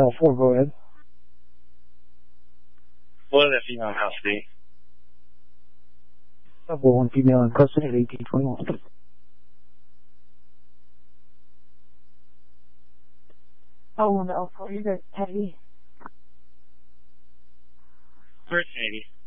L4, go ahead. What is that female in custody? One female in custody at 1821. Oh, no, L4, you guys heavy. Where's Katie?